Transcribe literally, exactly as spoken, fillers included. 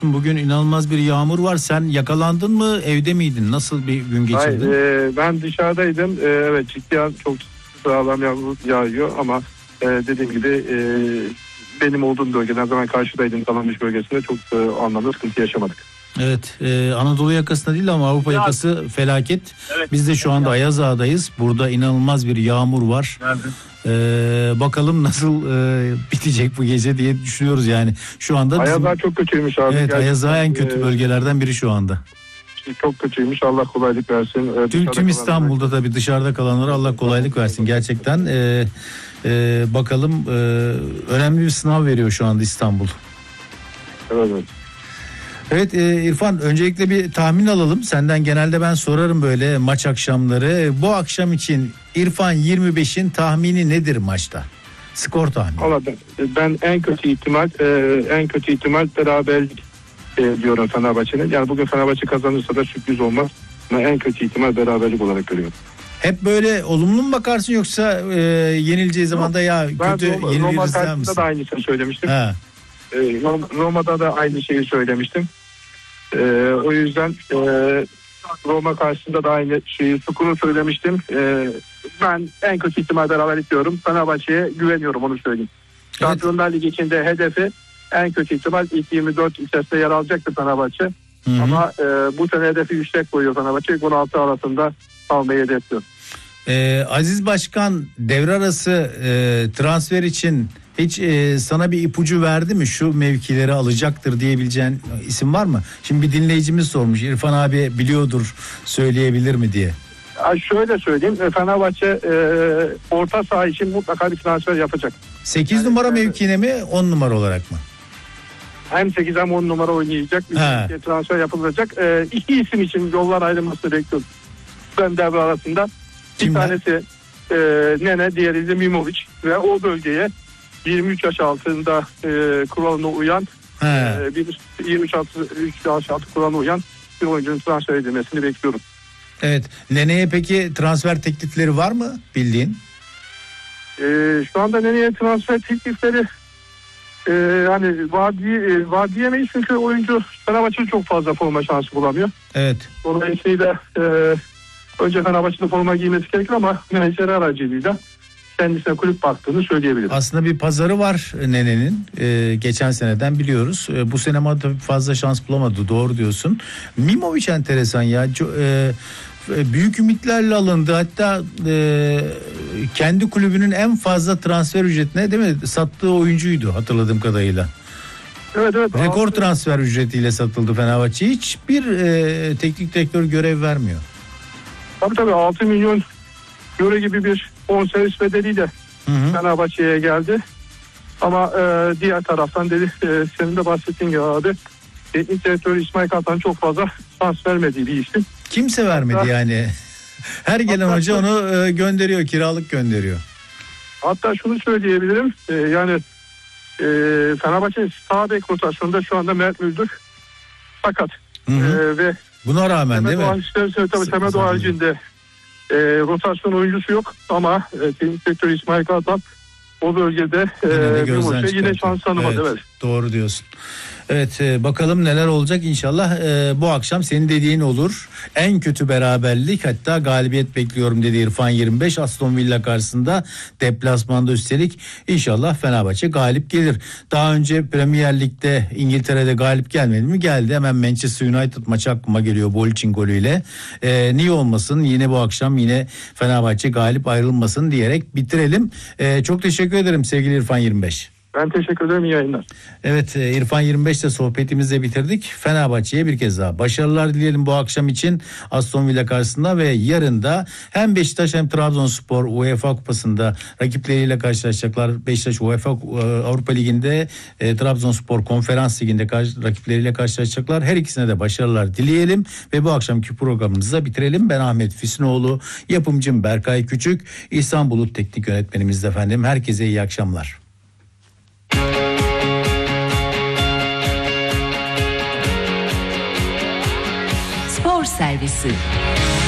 Bugün inanılmaz bir yağmur var. Sen yakalandın mı? Evde miydin? Nasıl bir gün geçirdin? Hayır, e, ben dışarıdaydım. E, evet ciddi çok sağlam yağmur yağıyor ama e, dediğim gibi e, benim olduğum bölgeden zaman karşıdaydım, Kalamış bölgesinde çok e, anlamda sıkıntı yaşamadık. Evet, e, Anadolu yakasında değil ama Avrupa yakası felaket. Evet. Biz de şu anda Ayaz Ağa'dayız. Burada inanılmaz bir yağmur var. E, bakalım nasıl e, bitecek bu gece diye düşünüyoruz yani. Şu anda Ayaz bizim... Ağa çok kötüymüş abi. Evet, Ayaz Ağa en kötü bölgelerden biri şu anda. Çok kötüymüş. Allah kolaylık versin. Ee, tüm tüm İstanbul'da tabii dışarıda kalanlara Allah kolaylık versin. Gerçekten e, e, bakalım e, önemli bir sınav veriyor şu anda İstanbul. Evet, evet. Evet e, İrfan, öncelikle bir tahmin alalım. Senden genelde ben sorarım böyle maç akşamları. Bu akşam için İrfan yirmi beşin tahmini nedir maçta? Skor tahmini. Valla ben, ben en kötü ihtimal e, en kötü ihtimal beraberlik e, diyorum Fenerbahçe'nin. Yani bugün Fenerbahçe kazanırsa da sürpriz olmaz. Ama en kötü ihtimal beraberlik olarak görüyorum. Hep böyle olumlu mu bakarsın yoksa e, yenileceği zaman da ya ben kötü Roma, yeniliriz Roma der misin? karşısında da aynısını söylemiştim. Ha. E, Roma'da da aynı şeyi söylemiştim. E, o yüzden e, Roma karşısında da aynı şeyi skoru söylemiştim. E, ben en kötü ihtimal beraberlik diyorum. Fenerbahçe'ye güveniyorum, onu söyleyeyim. Evet. Şampiyonlar Ligi içinde hedefi en kötü ihtimal ilk yirmi dört içerisinde yer alacaktı Fenerbahçe. Hı-hı. Ama e, bu sene hedefi yüksek koyuyor Fenerbahçe. on altı arasında almayı hedefliyor. Ee, Aziz Başkan devre arası e, transfer için hiç e, sana bir ipucu verdi mi? Şu mevkileri alacaktır diyebileceğin isim var mı? Şimdi bir dinleyicimiz sormuş. İrfan abi biliyordur, söyleyebilir mi diye. Ya şöyle söyleyeyim. Fenerbahçe e, orta saha için mutlaka bir transfer yapacak. sekiz yani, numara yani, mevkine mi, on numara olarak mı? Hem sekiz hem on numara oynayacak. Bir transfer yapılacak. E, iki isim için yollar ayrılmasını bekliyorum. Ben devre arasında. Bir Kimler? tanesi e, Nene, diğeri de Mimovic ve o bölgeye yirmi üç yaş altında e, kuralına uyan e, bir yirmi üç yaş altı kuralına uyan bir oyuncunun transfer edilmesini bekliyorum. Evet. Nene'ye peki transfer teklifleri var mı bildiğin? E, şu anda Nene'ye transfer teklifleri e, yani var, diye, e, var diyemeyiz çünkü oyuncu Fenerbahçe'de çok fazla forma şansı bulamıyor. Evet. Dolayısıyla e, önce Fenerbahçe'de forma giymesi gerekir ama menajeri aracılığıyla kendisine kulüp baktığını söyleyebilirim. Aslında bir pazarı var Nene'nin. Ee, geçen seneden biliyoruz. Ee, bu sene ama fazla şans bulamadı. Doğru diyorsun. Mimovic enteresan ya. Ee, büyük ümitlerle alındı. Hatta e, kendi kulübünün en fazla transfer ücretine değil mi? Sattığı oyuncuydu hatırladığım kadarıyla. Evet evet. Rekor altı transfer ücretiyle satıldı Fenerbahçe. Hiçbir e, teknik direktör görev vermiyor. Tabii tabii altı milyon euro gibi bir bonservis bedeliyle Fenerbahçe'ye geldi. Ama e, diğer taraftan dedi e, senin de bahsettiğin gibi abi teknik direktör İsmail Kartal çok fazla şans vermediği bir isim. Kimse vermedi hatta, yani. Her gelen hatta, hoca onu e, gönderiyor, kiralık gönderiyor. Hatta şunu söyleyebilirim. E, yani e, Fenerbahçe sağ bek rotasyonunda şu anda Mert Müldür sakat. E, ve buna rağmen Semed değil mi? Tabii Semed o haricinde E, rotasyon oyuncusu yok ama e, teknik direktör İsmail Kartal o bölgede e, bir maçta yine şans tanımadı. Evet, evet. Doğru diyorsun. Evet e, bakalım neler olacak inşallah e, bu akşam senin dediğin olur. En kötü beraberlik, hatta galibiyet bekliyorum dedi İrfan yirmi beş Aston Villa karşısında deplasmanda, üstelik inşallah Fenerbahçe galip gelir. Daha önce Premier Lig'de İngiltere'de galip gelmedi mi? Geldi. Hemen Manchester United maçı aklıma geliyor Bolçin golüyle. E, niye olmasın, yine bu akşam yine Fenerbahçe galip ayrılmasın diyerek bitirelim. E, çok teşekkür ederim sevgili İrfan yirmi beş. Ben teşekkür ederim, iyi yayınlar. Evet, İrfan yirmi beş'te sohbetimizi de bitirdik. Fenerbahçe'ye bir kez daha başarılar dileyelim bu akşam için Aston Villa karşısında ve yarın da hem Beşiktaş hem Trabzonspor UEFA Kupası'nda rakipleriyle karşılaşacaklar. Beşiktaş UEFA Avrupa Ligi'nde, e, Trabzonspor Konferans Ligi'nde karşı, rakipleriyle karşılaşacaklar. Her ikisine de başarılar dileyelim ve bu akşamki programımızı da bitirelim. Ben Ahmet Füsunoğlu, yapımcım Berkay Küçük, İhsan Bulut teknik yönetmenimiz de efendim. Herkese iyi akşamlar. Spor Servisi.